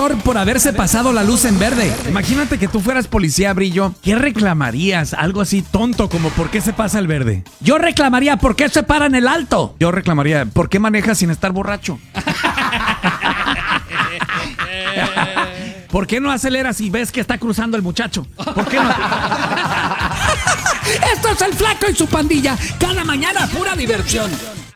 conductor por haberse pasado la luz en verde. Imagínate que tú fueras policía, Brillo. ¿Qué reclamarías? Algo así tonto como ¿por qué se pasa el verde? Yo reclamaría ¿por qué se para en el alto? Yo reclamaría ¿por qué manejas sin estar borracho? ¿Por qué no aceleras si ves que está cruzando el muchacho? ¿Por qué no? Esto es el Flaco y su pandilla. Cada mañana pura diversión.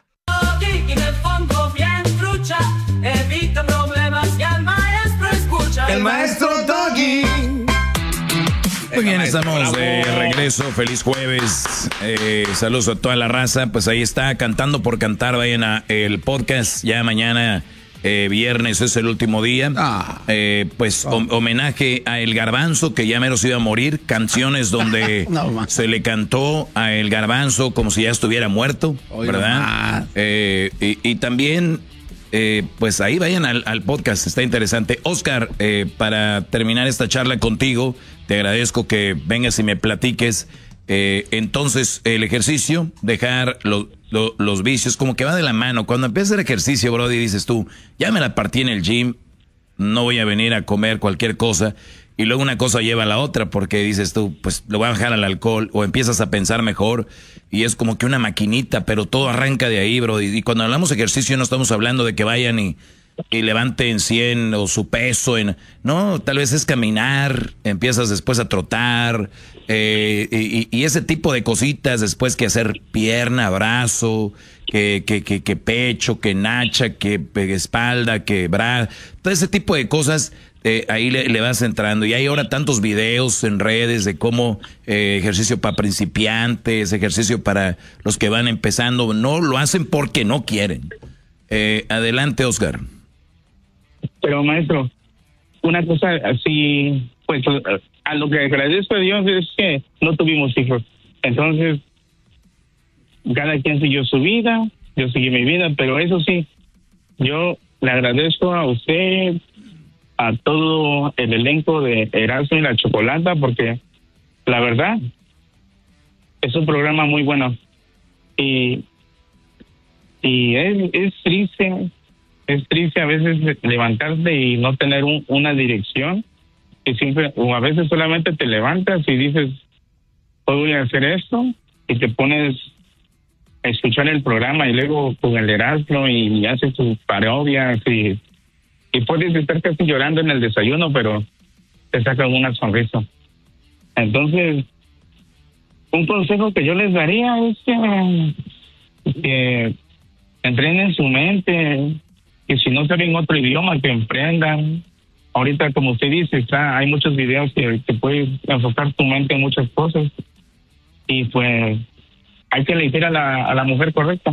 Evita problemas y al maestro escucha. El maestro Doggy. Muy bien, estamos de regreso. Feliz jueves. Saludos a toda la raza. Pues ahí está, Cantando por Cantar. Vayan a el podcast. Ya mañana, viernes, es el último día. Homenaje a El Garbanzo, que ya mero se iba a morir. Canciones donde se le cantó a El Garbanzo como si ya estuviera muerto, ¿verdad? Y también... pues ahí vayan al podcast, está interesante. Oscar, para terminar esta charla contigo, te agradezco que vengas y me platiques. Entonces, el ejercicio, dejar los vicios, como que va de la mano. Cuando empiezas el ejercicio, brody, dices tú, ya me la partí en el gym, no voy a venir a comer cualquier cosa. Y luego una cosa lleva a la otra, porque dices tú, pues lo voy a bajar al alcohol, o empiezas a pensar mejor, y es como que una maquinita, pero todo arranca de ahí, bro. Y cuando hablamos de ejercicio no estamos hablando de que vayan y levanten 100 o su peso. No, tal vez es caminar, empiezas después a trotar, y ese tipo de cositas, después que hacer pierna, brazo, que pecho, que nacha, que espalda, que brazo, todo ese tipo de cosas. Ahí le vas entrando. Y hay ahora tantos videos en redes de cómo ejercicio para principiantes, ejercicio para los que van empezando. No lo hacen porque no quieren. Adelante, Oscar. Pero, maestro, una cosa así, pues a lo que agradezco a Dios es que no tuvimos hijos. Entonces, cada quien siguió su vida, yo seguí mi vida, pero eso sí, yo le agradezco a usted, a todo el elenco de Erasmo y la Chocolata, porque la verdad es un programa muy bueno y es triste a veces levantarte y no tener una dirección, y siempre, o a veces solamente te levantas y dices, hoy voy a hacer esto, y te pones a escuchar el programa y luego con el Erasmo y haces tus parodias y puedes estar casi llorando en el desayuno, pero te sacan una sonrisa. Entonces, un consejo que yo les daría es que entrenen su mente, que si no saben otro idioma, que emprendan. Ahorita, como usted dice, hay muchos videos que puedes enfocar tu mente en muchas cosas. Y pues hay que elegir a la mujer correcta.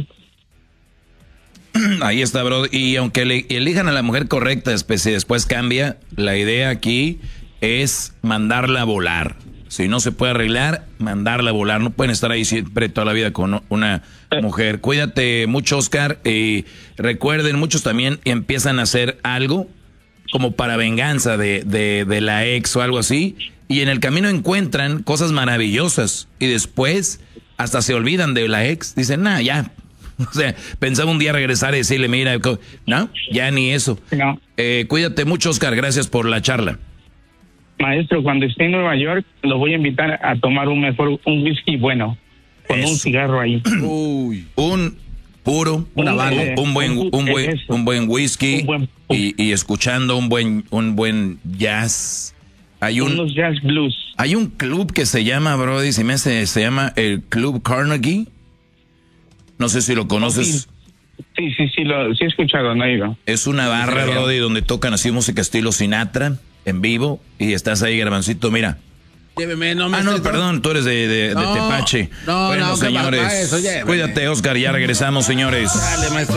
Ahí está, bro. Y aunque elijan a la mujer correcta, si después cambia, la idea aquí es mandarla a volar. Si no se puede arreglar, mandarla a volar. No pueden estar ahí siempre toda la vida con una mujer. Cuídate mucho, Oscar. Y recuerden, muchos también empiezan a hacer algo como para venganza de la ex o algo así. Y en el camino encuentran cosas maravillosas. Y después hasta se olvidan de la ex. Dicen, ya. O sea, pensaba un día regresar y decirle, mira, no, ya ni eso. No. Cuídate mucho, Oscar. Gracias por la charla. Maestro, cuando esté en Nueva York, lo voy a invitar a tomar un whisky bueno, con un cigarro ahí. Uy. Un buen whisky y escuchando un buen jazz. Unos jazz blues. Hay un club que se llama, Brody, se llama el Club Carnegie. No sé si lo conoces. Sí, he escuchado, no he ido. Es una barra, Brody, donde tocan así música estilo Sinatra en vivo y estás ahí, Garbancito, mira. Lléveme, perdón, tú eres de Tepache. Bueno, señores, cuídate, Oscar, ya regresamos, señores. Dale, maestro.